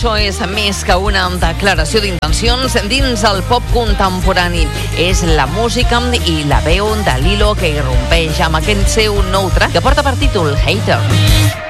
Això és més que una declaració d'intencions dins el pop contemporani. És la música i la veu de Lilo que irrompeix amb aquest seu nou track que porta per títol Hater.